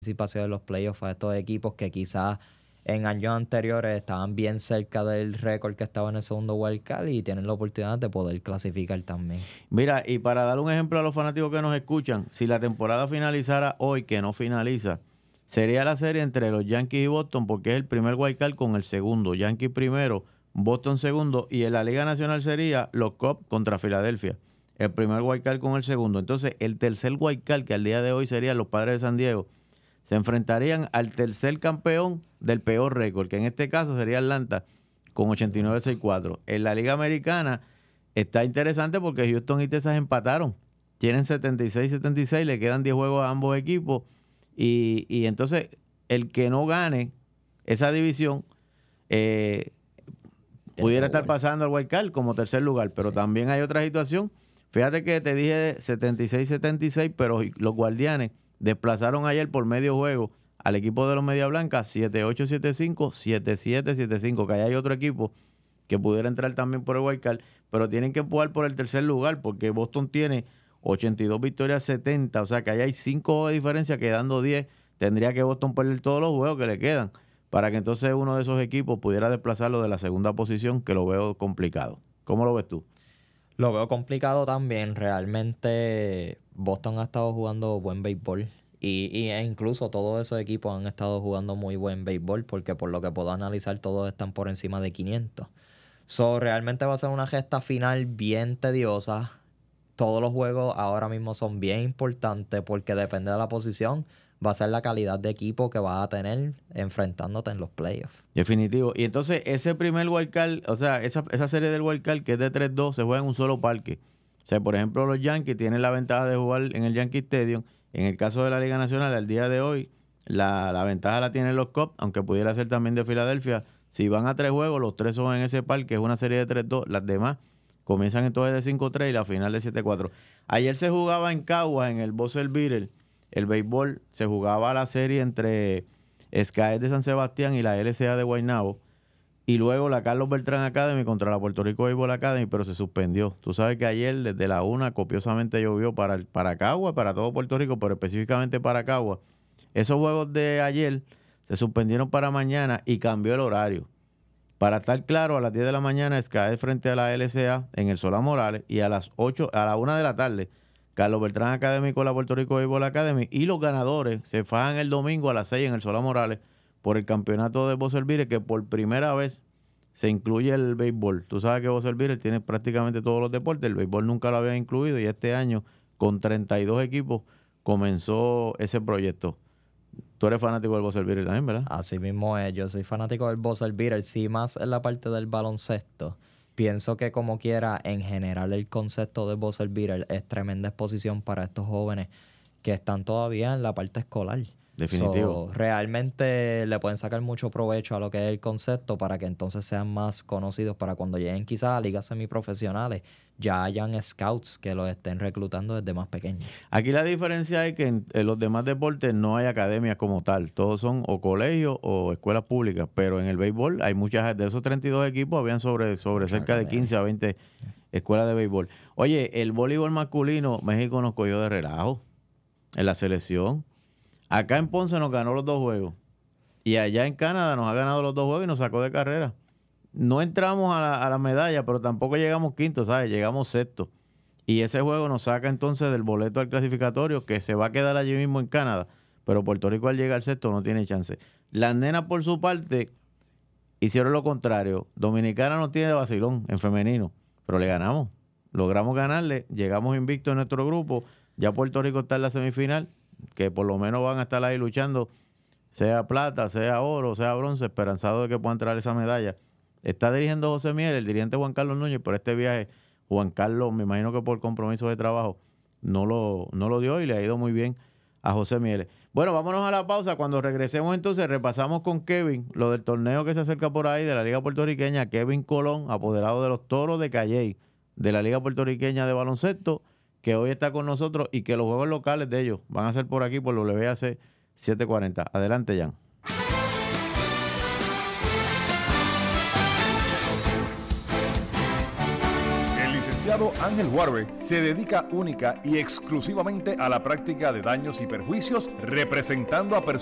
participación en los playoffs a estos equipos que quizás en años anteriores estaban bien cerca del récord que estaba en el segundo wildcard y tienen la oportunidad de poder clasificar también. Mira, y para dar un ejemplo a los fanáticos que nos escuchan, si la temporada finalizara hoy, que no finaliza, sería la serie entre los Yankees y Boston, porque es el primer wildcard con el segundo. Yankees primero, Boston segundo, y en la Liga Nacional sería los Cubs contra Filadelfia. El primer wildcard con el segundo. Entonces, el tercer wildcard, que al día de hoy serían los Padres de San Diego, se enfrentarían al tercer campeón del peor récord, que en este caso sería Atlanta, con 89-64. En la Liga Americana está interesante porque Houston y Texas empataron. Tienen 76-76, le quedan 10 juegos a ambos equipos. Y entonces, el que no gane esa división pudiera estar pasando al wildcard como tercer lugar. Pero sí, también hay otra situación. Fíjate que te dije 76-76, pero los Guardianes desplazaron ayer por medio juego al equipo de los Media Blancas 7-8-7-5, 7-7-7-5, que ahí hay otro equipo que pudiera entrar también por el wildcard, pero tienen que empujar por el tercer lugar porque Boston tiene 82 victorias, 70, o sea que ahí hay 5 juegos de diferencia, quedando 10. Tendría que Boston perder todos los juegos que le quedan para que entonces uno de esos equipos pudiera desplazarlo de la segunda posición, que lo veo complicado. ¿Cómo lo ves tú? Lo veo complicado también. Realmente Boston ha estado jugando buen béisbol. E incluso todos esos equipos han estado jugando muy buen béisbol porque por lo que puedo analizar todos están por encima de 500. Realmente va a ser una gesta final bien tediosa. Todos los juegos ahora mismo son bien importantes porque depende de la posición. Va a ser la calidad de equipo que vas a tener enfrentándote en los playoffs. Definitivo. Y entonces ese primer wildcard, o sea, esa serie del wildcard que es de 3-2 se juega en un solo parque. O sea, por ejemplo, los Yankees tienen la ventaja de jugar en el Yankee Stadium. En el caso de la Liga Nacional, al día de hoy, la ventaja la tienen los Cubs, aunque pudiera ser también de Filadelfia. Si van a 3 juegos, los 3 son en ese parque, es una serie de 3-2. Las demás comienzan entonces de 5-3 y la final de 7-4. Ayer se jugaba en Caguas, en el Buzzer Beater, el béisbol. Se jugaba la serie entre SKS de San Sebastián y la LCA de Guaynabo. Y luego la Carlos Beltrán Academy contra la Puerto Rico Baseball Academy, pero se suspendió. Tú sabes que ayer desde la 1 copiosamente llovió para Caguas, para todo Puerto Rico, pero específicamente para Caguas. Esos juegos de ayer se suspendieron para mañana y cambió el horario. Para estar claro, a las 10 de la mañana SKS frente a la LCA en el Solá Morales, y a las 1 de la tarde Carlos Beltrán Academy con la Puerto Rico Baseball Academy, y los ganadores se fajan el domingo a las 6 en el Solá Morales por el campeonato de Buzzer Beater, que por primera vez se incluye el béisbol. Tú sabes que Buzzer Beater tiene prácticamente todos los deportes, el béisbol nunca lo había incluido, y este año con 32 equipos comenzó ese proyecto. Tú eres fanático del Buzzer Beater también, ¿verdad? Así mismo es, yo soy fanático del Buzzer Beater, sí, más en la parte del baloncesto. Pienso que como quiera, en general el concepto del Buzzer Beater es tremenda exposición para estos jóvenes que están todavía en la parte escolar. Definitivo. Realmente le pueden sacar mucho provecho a lo que es el concepto para que entonces sean más conocidos para cuando lleguen quizás a ligas semiprofesionales, ya hayan scouts que los estén reclutando desde más pequeños. Aquí la diferencia es que en los demás deportes no hay academias como tal. Todos son o colegios o escuelas públicas, pero en el béisbol hay muchas, de esos 32 equipos habían sobre cerca de 15 a 20 escuelas de béisbol. Oye, el voleibol masculino, México nos cogió de relajo en la selección. Acá en Ponce nos ganó los 2 juegos. Y allá en Canadá nos ha ganado los 2 juegos y nos sacó de carrera. No entramos a la medalla, pero tampoco llegamos quinto, ¿sabes? Llegamos sexto. Y ese juego nos saca entonces del boleto al clasificatorio, que se va a quedar allí mismo en Canadá. Pero Puerto Rico al llegar sexto no tiene chance. Las nenas, por su parte, hicieron lo contrario. Dominicana no tiene de vacilón en femenino, pero le ganamos. Logramos ganarle, llegamos invictos en nuestro grupo. Ya Puerto Rico está en la semifinal, que por lo menos van a estar ahí luchando, sea plata, sea oro, sea bronce, esperanzado de que puedan traer esa medalla. Está dirigiendo José Mier, el dirigente Juan Carlos Núñez, por este viaje. Juan Carlos, me imagino que por compromiso de trabajo, no lo dio y le ha ido muy bien a José Mieles. Bueno, vámonos a la pausa. Cuando regresemos entonces repasamos con Kevin lo del torneo que se acerca por ahí de la Liga Puertorriqueña. Kevin Colón, apoderado de los Toros de Calley, de la Liga Puertorriqueña de baloncesto, que hoy está con nosotros y que los juegos locales de ellos van a ser por aquí por WAC 740. Adelante, Jan. licenciado Ángel Huarbe se dedica única y exclusivamente a la práctica de daños y perjuicios, representando a personas